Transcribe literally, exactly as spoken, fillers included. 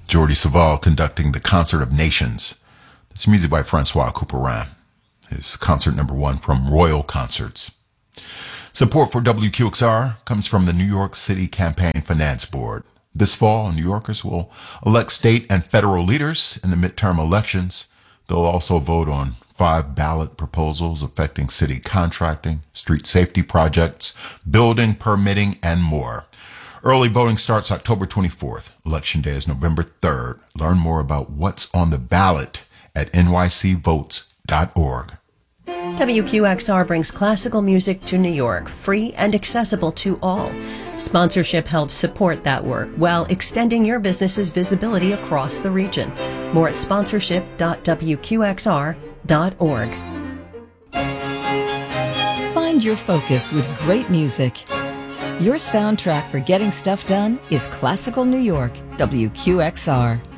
Jordi Savall conducting the Concert of Nations. That's music by Francois Couperin. His concert number one from Royal Concerts. Support for W Q X R comes from the New York City Campaign Finance Board. This fall, New Yorkers will elect state and federal leaders in the midterm elections. They'll also vote on five ballot proposals affecting city contracting, street safety projects, building, permitting, and more. Early voting starts October twenty-fourth. Election day is November third. Learn more about what's on the ballot at N Y C votes dot org. W Q X R brings classical music to New York, free and accessible to all. Sponsorship helps support that work while extending your business's visibility across the region. More at sponsorship dot W Q X R dot org. Find your focus with great music. Your soundtrack for getting stuff done is Classical New York, W Q X R.